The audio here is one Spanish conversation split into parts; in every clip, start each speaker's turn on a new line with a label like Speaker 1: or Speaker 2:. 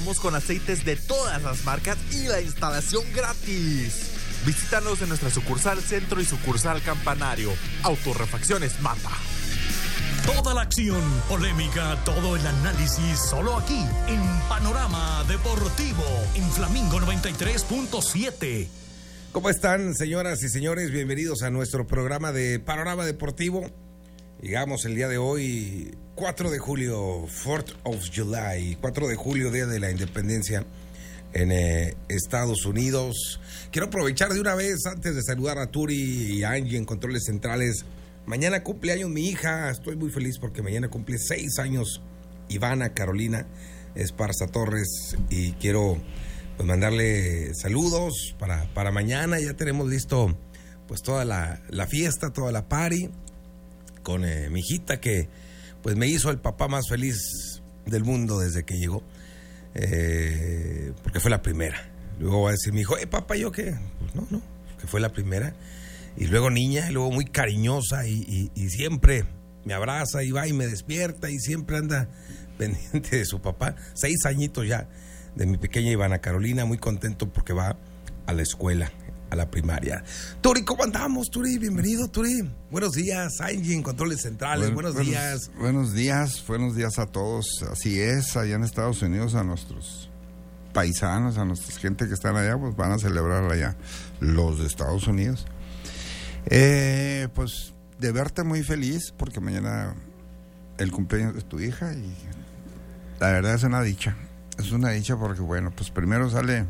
Speaker 1: contamos con aceites de todas las marcas y la instalación gratis. Visítanos en nuestra sucursal Centro y sucursal Campanario. Autorrefacciones Mata.
Speaker 2: Toda la acción, polémica, todo el análisis, solo aquí, en Panorama Deportivo, en Flamingo 93.7.
Speaker 3: ¿Cómo están, señoras y señores? Bienvenidos a nuestro programa de Panorama Deportivo. Llegamos el día de hoy, 4 de julio, 4th of July, 4 de julio, Día de la Independencia en Estados Unidos. Quiero aprovechar de una vez, antes de saludar a Turi y a Angie en Controles Centrales. Mañana cumpleaños mi hija, estoy muy feliz porque mañana cumple 6 años Ivana Carolina Esparza Torres y quiero pues mandarle saludos para mañana. Ya tenemos listo pues toda la fiesta, toda la party con mi hijita que pues me hizo el papá más feliz del mundo desde que llegó, porque fue la primera. Luego va a decir mi hijo, papá, ¿yo qué? Pues no, que fue la primera. Y luego niña, y luego muy cariñosa y siempre me abraza y va y me despierta y siempre anda pendiente de su papá. 6 añitos ya de mi pequeña Ivana Carolina, muy contento porque va a la escuela, a la primaria. Turi, ¿cómo andamos, Turi? Bienvenido, Turi. Buenos días, Angie en Controles Centrales, buenos días.
Speaker 4: Buenos días a todos. Así es, allá en Estados Unidos a nuestros paisanos, a nuestra gente que están allá, pues van a celebrar allá los de Estados Unidos. Pues de verte muy feliz porque mañana el cumpleaños de tu hija y la verdad es una dicha porque bueno, pues primero sale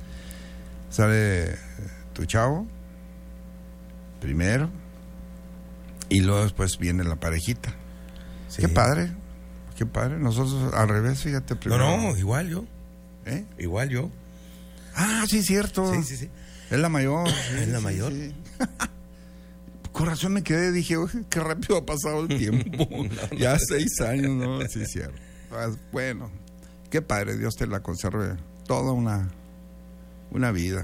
Speaker 4: tu chavo primero y luego después viene la parejita. Sí. Qué padre, nosotros al revés, fíjate primero.
Speaker 3: No, igual yo. Igual yo.
Speaker 4: Ah, sí, cierto.
Speaker 3: Sí.
Speaker 4: Es la mayor.
Speaker 3: Es la mayor.
Speaker 4: Sí. Corazón me quedé, dije, oye, qué rápido ha pasado el tiempo. Ya 6 años, ¿no? Sí, cierto. Pues, bueno, qué padre, Dios te la conserve toda una vida.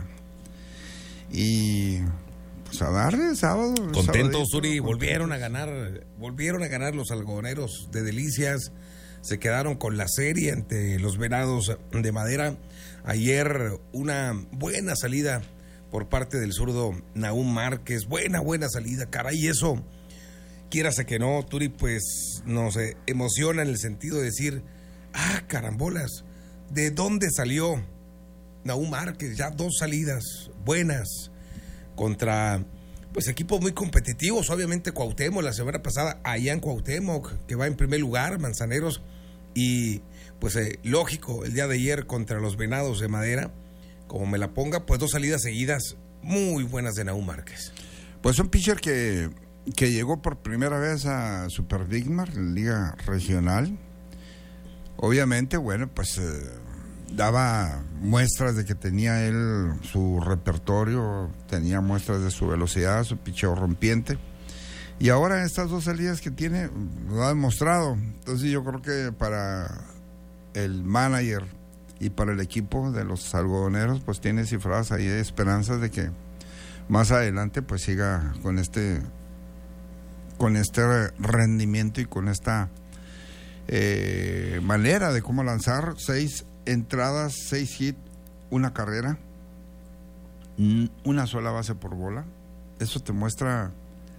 Speaker 4: Y pues a darle sábado.
Speaker 3: Contentos, Uri, volvieron a ganar los algodoneros de Delicias. Se quedaron con la serie ante los Venados de Madera. Ayer una buena salida por parte del zurdo Nahum Márquez, buena salida, caray, eso, quiérase que no, Turi, pues nos emociona en el sentido de decir, carambolas, ¿de dónde salió Nahum Márquez? Ya 2 salidas buenas contra, pues, equipos muy competitivos, obviamente Cuauhtémoc, la semana pasada, allá en Cuauhtémoc, que va en primer lugar, Manzaneros, y pues lógico, el día de ayer contra los Venados de Madera, como me la ponga, pues 2 salidas seguidas muy buenas de Nahum Márquez.
Speaker 4: Pues un pitcher que llegó por primera vez a Super Bigmar, en Liga Regional. Obviamente, bueno, pues daba muestras de que tenía él su repertorio, tenía muestras de su velocidad, su picheo rompiente. Y ahora estas 2 salidas que tiene, lo ha demostrado. Entonces yo creo que para el manager y para el equipo de los algodoneros, pues tiene cifradas ahí esperanzas de que más adelante pues siga con este rendimiento y con esta manera de cómo lanzar. 6 entradas, 6 hits, 1 carrera, 1 sola base por bola. Eso te muestra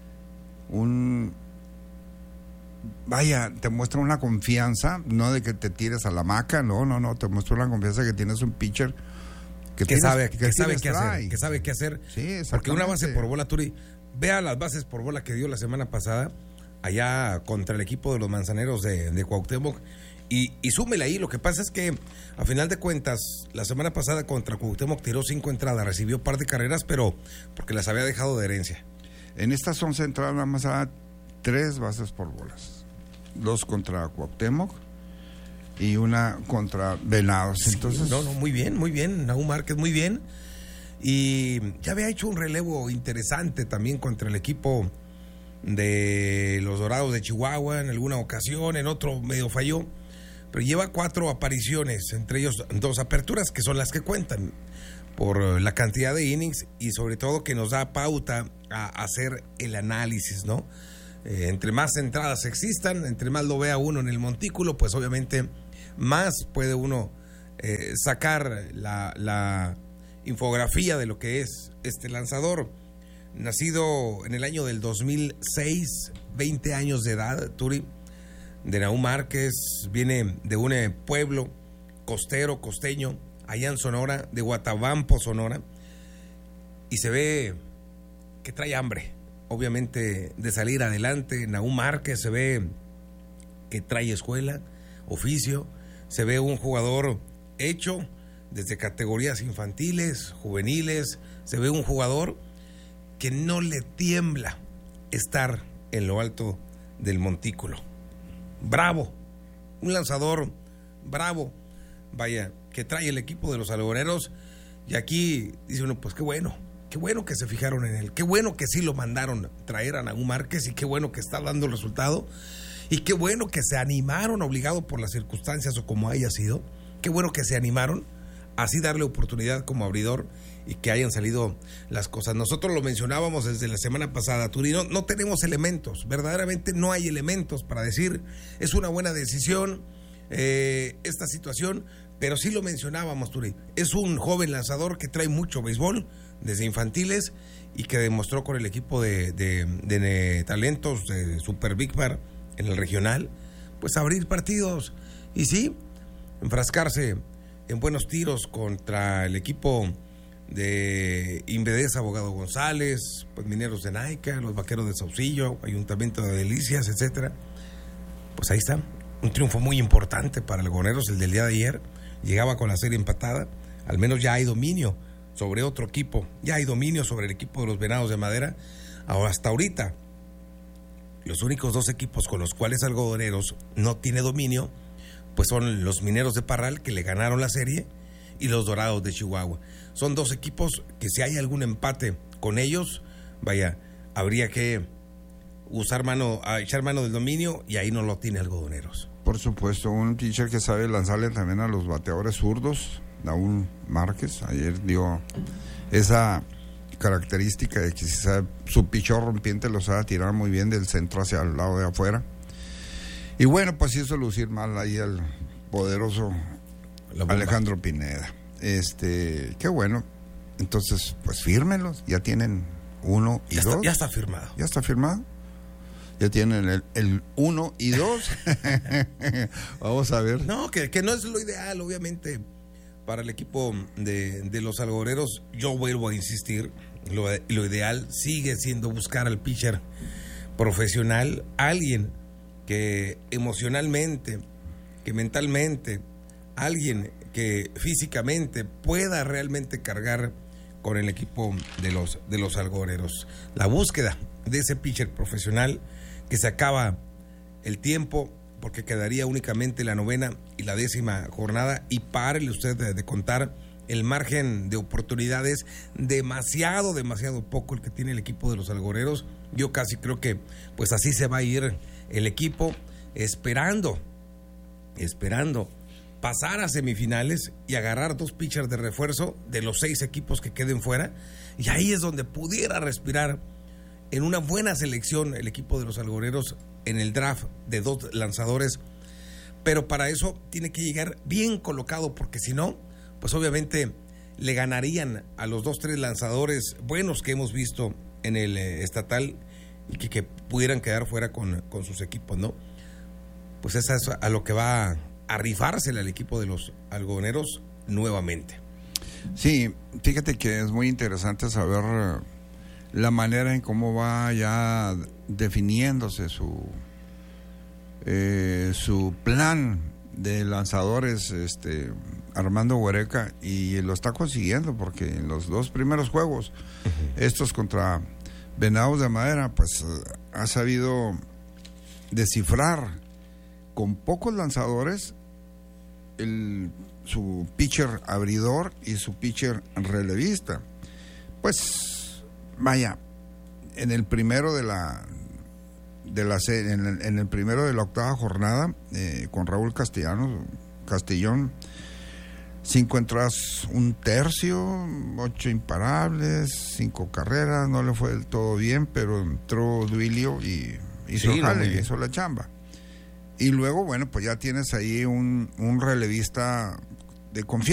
Speaker 4: te muestra una confianza, no de que te tires a la hamaca, no, te muestra una confianza que tienes un pitcher
Speaker 3: que sabe qué hacer.
Speaker 4: Sí,
Speaker 3: porque una base por bola, Turi, vea las bases por bola que dio la semana pasada allá contra el equipo de los Manzaneros de Cuauhtémoc y súmele ahí. Lo que pasa es que a final de cuentas la semana pasada contra Cuauhtémoc tiró 5 entradas, recibió un par de carreras, pero porque las había dejado de herencia. En
Speaker 4: estas 11 entradas nada más a 3 bases por bolas, 2 contra Cuauhtémoc y 1 contra Venados. Entonces,
Speaker 3: muy bien, Nahum Márquez, muy bien. Y ya había hecho un relevo interesante también contra el equipo de los Dorados de Chihuahua en alguna ocasión, en otro medio falló, pero lleva 4 apariciones, entre ellos 2 aperturas, que son las que cuentan por la cantidad de innings y sobre todo que nos da pauta a hacer el análisis, ¿no? Entre más entradas existan, entre más lo vea uno en el montículo, pues obviamente más puede uno sacar la infografía de lo que es este lanzador. Nacido en el año del 2006, 20 años de edad, Turi, de Nahum Márquez, viene de un pueblo costeño, allá en Sonora, de Guatabampo, Sonora, y se ve que trae hambre, obviamente, de salir adelante. Nahum Márquez se ve que trae escuela, oficio, se ve un jugador hecho desde categorías infantiles, juveniles, se ve un jugador que no le tiembla estar en lo alto del montículo. Bravo, un lanzador bravo, vaya, que trae el equipo de los algoneros. Y aquí dice uno, pues qué bueno que se fijaron en él, qué bueno que sí lo mandaron traer a Nahum Márquez y qué bueno que está dando el resultado y qué bueno que se animaron, obligado por las circunstancias o como haya sido, qué bueno que se animaron así darle oportunidad como abridor y que hayan salido las cosas. Nosotros lo mencionábamos desde la semana pasada, Turi, no tenemos elementos, verdaderamente no hay elementos para decir es una buena decisión esta situación, pero sí lo mencionábamos, Turi, es un joven lanzador que trae mucho béisbol desde infantiles y que demostró con el equipo de talentos de Super Big Bar en el regional, pues abrir partidos y sí, enfrascarse en buenos tiros contra el equipo de Invedesa Abogado González, pues Mineros de Naica, los Vaqueros de Saucillo, Ayuntamiento de Delicias, etcétera. Pues ahí está, un triunfo muy importante para Algoneros, el del día de ayer. Llegaba con la serie empatada, al menos ya hay dominio sobre otro equipo, ya hay dominio sobre el equipo de los Venados de Madera. Ahora, hasta ahorita, los únicos dos equipos con los cuales Algodoneros no tiene dominio, pues son los Mineros de Parral, que le ganaron la serie, y los Dorados de Chihuahua. Son dos equipos que si hay algún empate con ellos, vaya, habría que echar mano del dominio, y ahí no lo tiene Algodoneros.
Speaker 4: Por supuesto, un pitcher que sabe lanzarle también a los bateadores zurdos, Nahum Márquez, ayer dio esa característica de que si sabe, su pichón rompiente lo sabe tirar muy bien del centro hacia el lado de afuera. Y bueno, pues hizo lucir mal ahí al poderoso Alejandro Pineda. Qué bueno. Entonces, pues fírmenlos. Ya tienen 1 y 2.
Speaker 3: Ya está firmado.
Speaker 4: ¿Ya está firmado? Ya tienen el 1 y 2. Vamos a ver.
Speaker 3: No, que no es lo ideal, obviamente, para el equipo de los Algodoneros. Yo vuelvo a insistir, lo ideal sigue siendo buscar al pitcher profesional, alguien que emocionalmente, que mentalmente, alguien que físicamente pueda realmente cargar con el equipo de los Algodoneros. La búsqueda de ese pitcher profesional, que se acaba el tiempo, porque quedaría únicamente la 9ª y la 10ª jornada, y párele usted de contar el margen de oportunidades, demasiado poco el que tiene el equipo de los Algodoneros. Yo casi creo que pues así se va a ir el equipo, esperando pasar a semifinales y agarrar 2 pitchers de refuerzo de los 6 equipos que queden fuera, y ahí es donde pudiera respirar en una buena selección el equipo de los Algodoneros en el draft de 2 lanzadores. Pero para eso tiene que llegar bien colocado, porque si no, pues obviamente le ganarían a los 2-3 lanzadores buenos que hemos visto en el estatal y que pudieran quedar fuera con sus equipos, ¿no? Pues eso es a lo que va a rifársela al equipo de los Algodoneros nuevamente.
Speaker 4: Sí, fíjate que es muy interesante saber la manera en cómo va ya definiéndose su plan de lanzadores, Armando Huereca, y lo está consiguiendo, porque en los 2 primeros juegos, estos contra Venados de Madera, pues ha sabido descifrar con pocos lanzadores su pitcher abridor y su pitcher relevista. Pues vaya, en el primero de la en el primero de la 8ª jornada, con Raúl Castellón, 5 entradas, 1/3, 8 imparables, 5 carreras, no le fue del todo bien, pero entró Duilio y hizo la chamba. Y luego, bueno, pues ya tienes ahí un relevista confianza.